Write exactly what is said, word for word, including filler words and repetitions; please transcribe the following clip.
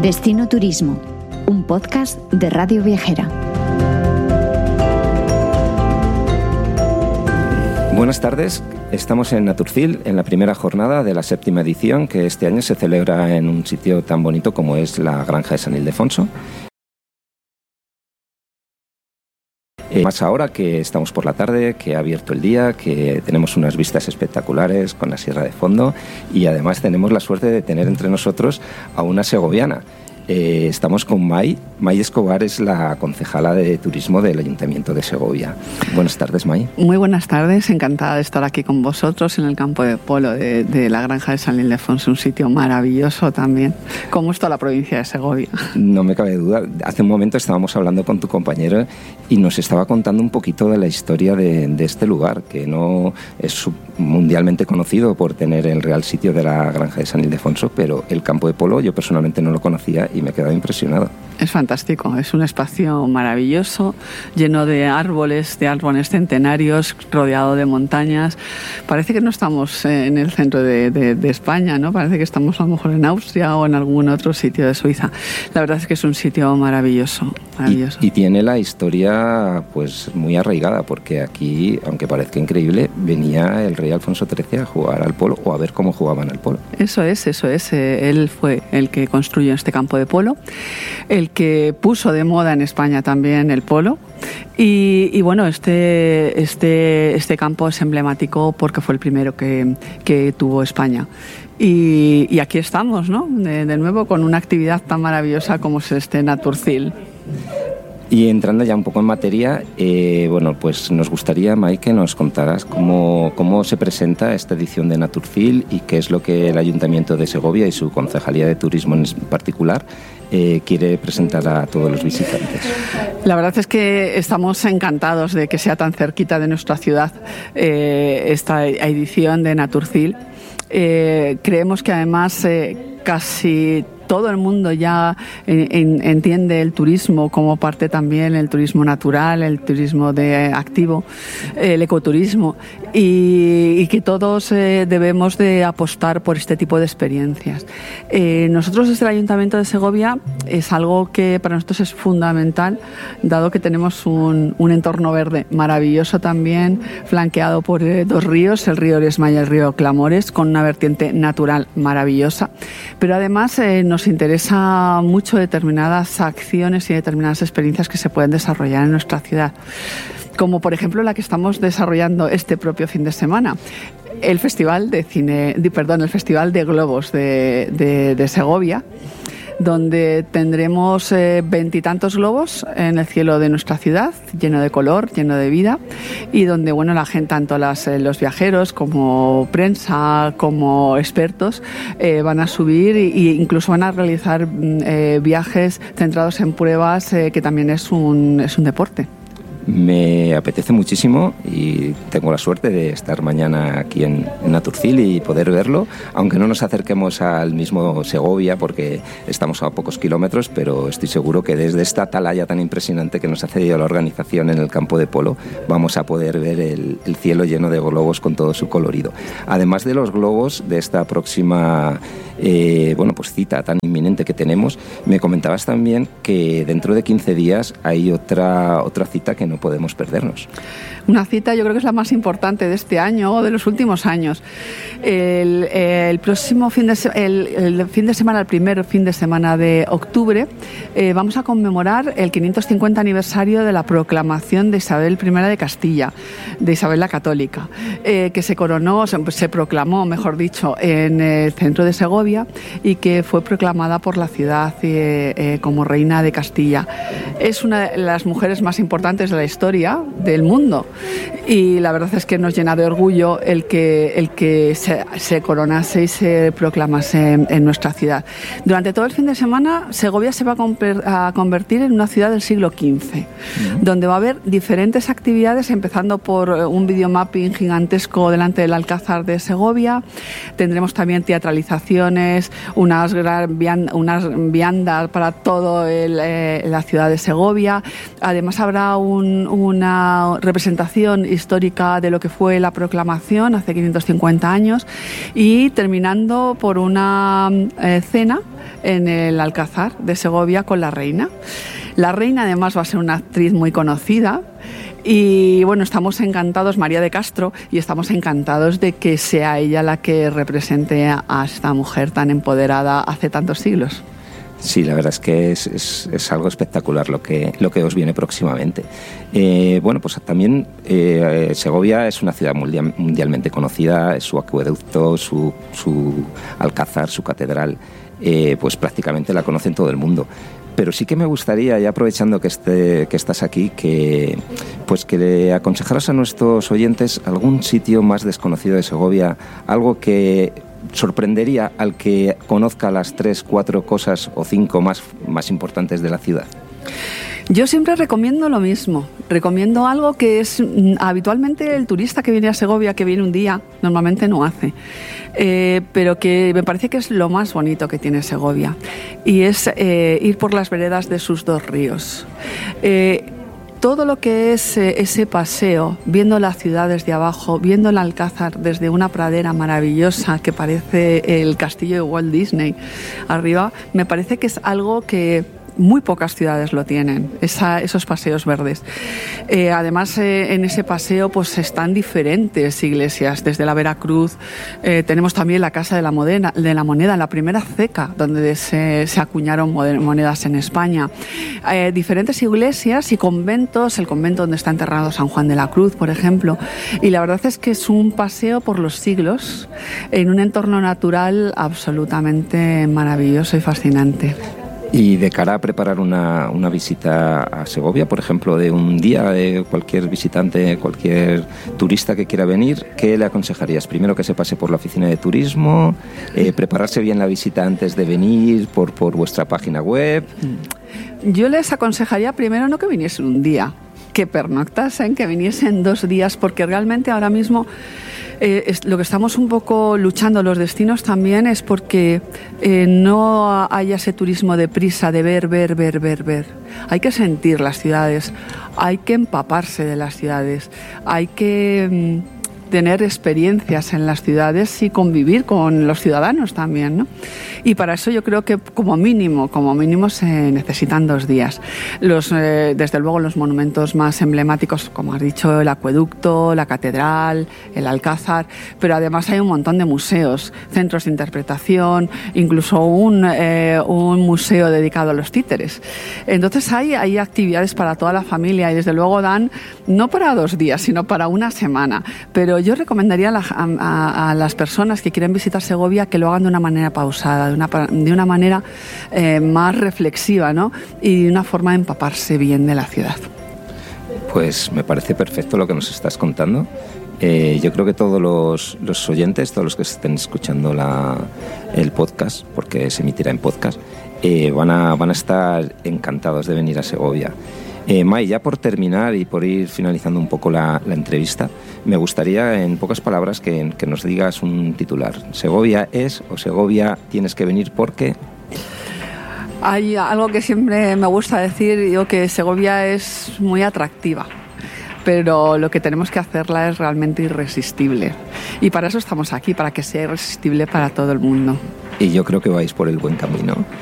Destino Turismo, un podcast de Radio Viajera. Buenas tardes, estamos en Naturfil, en la primera jornada de la séptima edición, que este año se celebra en un sitio tan bonito como es la Granja de San Ildefonso. Eh, más ahora que estamos por la tarde, que ha abierto el día, que tenemos unas vistas espectaculares con la sierra de fondo y además tenemos la suerte de tener entre nosotros a una segoviana. Eh, estamos con May. May Escobar es la concejala de turismo del Ayuntamiento de Segovia. Buenas tardes, May. Muy buenas tardes, encantada de estar aquí con vosotros en el campo de polo de, de la Granja de San Ildefonso, un sitio maravilloso también, como es toda la provincia de Segovia. No me cabe duda. Hace un momento estábamos hablando con tu compañero y nos estaba contando un poquito de la historia de, de este lugar, que no es mundialmente conocido por tener el real sitio de la Granja de San Ildefonso, pero el campo de polo yo personalmente no lo conocía y me he quedado impresionado. Es fantástico, es un espacio maravilloso, lleno de árboles, de árboles centenarios, rodeado de montañas. Parece que no estamos en el centro de, de, de España, ¿no? Parece que estamos a lo mejor en Austria o en algún otro sitio de Suiza. La verdad es que es un sitio maravilloso, maravilloso. Y, y tiene la historia pues muy arraigada, porque aquí, aunque parezca increíble, venía el rey Alfonso trece a jugar al polo o a ver cómo jugaban al polo. Eso es, eso es. Él fue el que construyó este campo de polo, el que puso de moda en España también el polo. Y, y bueno, este, este, este campo es emblemático porque fue el primero que, que tuvo España. Y, y aquí estamos, ¿no? De, de nuevo con una actividad tan maravillosa como es este Naturfil. Y entrando ya un poco en materia, eh, bueno, pues nos gustaría, May, que nos contaras cómo, cómo se presenta esta edición de Naturfil y qué es lo que el Ayuntamiento de Segovia y su Concejalía de Turismo en particular eh, quiere presentar a todos los visitantes. La verdad es que estamos encantados de que sea tan cerquita de nuestra ciudad eh, esta edición de Naturfil. Eh, creemos que además eh, casi todo el mundo ya en, entiende el turismo como parte también, el turismo natural, el turismo de activo, el ecoturismo, y, y que todos eh, debemos de apostar por este tipo de experiencias. Eh, nosotros desde el Ayuntamiento de Segovia es algo que para nosotros es fundamental, dado que tenemos un, un entorno verde maravilloso también, flanqueado por eh, dos ríos, el río Oresma y el río Clamores, con una vertiente natural maravillosa, pero además eh, nos interesa mucho determinadas acciones y determinadas experiencias que se pueden desarrollar en nuestra ciudad, como por ejemplo la que estamos desarrollando este propio fin de semana, el Festival de Cine, de, perdón, el Festival de Globos de, de, de Segovia, donde tendremos veintitantos eh, globos en el cielo de nuestra ciudad, lleno de color, lleno de vida, y donde bueno la gente, tanto las, eh, los viajeros como prensa, como expertos, eh, van a subir e incluso van a realizar eh, viajes centrados en pruebas, eh, que también es un, es un deporte. Me apetece muchísimo y tengo la suerte de estar mañana aquí en, en Naturfil y poder verlo, aunque no nos acerquemos al mismo Segovia porque estamos a pocos kilómetros, pero estoy seguro que desde esta atalaya tan impresionante que nos ha cedido la organización en el campo de polo vamos a poder ver el, el cielo lleno de globos con todo su colorido. Además de los globos de esta próxima eh, bueno, pues cita tan inminente que tenemos, me comentabas también que dentro de quince días hay otra, otra cita que no podemos perdernos. Una cita yo creo que es la más importante de este año o de los últimos años. El, el próximo fin de, se- el, el fin de semana, el primer fin de semana de octubre, eh, vamos a conmemorar el quinientos cincuenta aniversario de la proclamación de Isabel primera de Castilla, de Isabel la Católica, eh, que se coronó, se, se proclamó, mejor dicho, en el centro de Segovia y que fue proclamada por la ciudad eh, eh, como reina de Castilla. Es una de las mujeres más importantes de la historia del mundo. Y la verdad es que nos llena de orgullo el que, el que se, se coronase y se proclamase en, en nuestra ciudad. Durante todo el fin de semana, Segovia se va a, comper, a convertir en una ciudad del siglo quince, uh-huh. donde va a haber diferentes actividades, empezando por un videomapping gigantesco delante del Alcázar de Segovia. Tendremos también teatralizaciones, unas, gran viand, unas viandas para toda eh, la ciudad de Segovia. Además habrá un un, una representación histórica de lo que fue la proclamación hace quinientos cincuenta años y terminando por una eh, cena en el Alcázar de Segovia con la reina. La reina además va a ser una actriz muy conocida. Y bueno, estamos encantados, María de Castro, y estamos encantados de que sea ella la que represente a esta mujer tan empoderada hace tantos siglos. Sí, la verdad es que es, es, es algo espectacular lo que, lo que os viene próximamente. Eh, bueno, pues también eh, Segovia es una ciudad mundial, mundialmente conocida, su acueducto, su, su alcázar, su catedral, eh, pues prácticamente la conocen todo el mundo. Pero sí que me gustaría, ya aprovechando que, esté, que estás aquí, que, pues que le aconsejaras a nuestros oyentes algún sitio más desconocido de Segovia, algo que sorprendería al que conozca las tres, cuatro cosas o cinco más, más importantes de la ciudad. Yo siempre recomiendo lo mismo, recomiendo algo que es habitualmente el turista que viene a Segovia, que viene un día, normalmente no hace, eh, pero que me parece que es lo más bonito que tiene Segovia, y es eh, ir por las veredas de sus dos ríos. Eh, Todo lo que es eh, ese paseo, viendo la ciudad desde abajo, viendo el Alcázar desde una pradera maravillosa que parece el castillo de Walt Disney arriba, me parece que es algo que muy pocas ciudades lo tienen, esa, esos paseos verdes. Eh, además, eh, en ese paseo pues están diferentes iglesias, desde la Veracruz, eh, tenemos también la Casa de la, Modena, de la Moneda, la primera ceca donde se, se acuñaron monedas en España. Eh, diferentes iglesias y conventos, el convento donde está enterrado San Juan de la Cruz, por ejemplo. Y la verdad es que es un paseo por los siglos en un entorno natural absolutamente maravilloso y fascinante. Y de cara a preparar una, una visita a Segovia, por ejemplo, de un día de cualquier visitante, cualquier turista que quiera venir, ¿qué le aconsejarías? Primero que se pase por la oficina de turismo, eh, prepararse bien la visita antes de venir por, por vuestra página web. Yo les aconsejaría primero no que viniesen un día, que pernoctasen, que viniesen dos días, porque realmente ahora mismo eh, es, lo que estamos un poco luchando los destinos también es porque eh, no haya ese turismo de prisa, de ver, ver, ver, ver, ver. Hay que sentir las ciudades, hay que empaparse de las ciudades, hay que mmm, tener experiencias en las ciudades y convivir con los ciudadanos también, ¿no? Y para eso yo creo que como mínimo, como mínimo se necesitan dos días. Los, eh, desde luego los monumentos más emblemáticos, como has dicho, el acueducto, la catedral, el Alcázar, pero además hay un montón de museos, centros de interpretación, incluso un, eh, un museo dedicado a los títeres. Entonces hay, hay actividades para toda la familia y desde luego dan, no para dos días, sino para una semana. Pero yo recomendaría a, la, a, a las personas que quieren visitar Segovia que lo hagan de una manera pausada, de una, de una manera eh, más reflexiva, ¿no? Y de una forma de empaparse bien de la ciudad. Pues me parece perfecto lo que nos estás contando. Eh, yo creo que todos los, los oyentes, todos los que estén escuchando la, el podcast, porque se emitirá en podcast, eh, van, a, van a estar encantados de venir a Segovia. Eh, May, ya por terminar y por ir finalizando un poco la, la entrevista, me gustaría en pocas palabras que, que nos digas un titular. ¿Segovia es o Segovia tienes que venir porque...? Hay algo que siempre me gusta decir, digo que Segovia es muy atractiva, pero lo que tenemos que hacerla es realmente irresistible. Y para eso estamos aquí, para que sea irresistible para todo el mundo. Y yo creo que vais por el buen camino.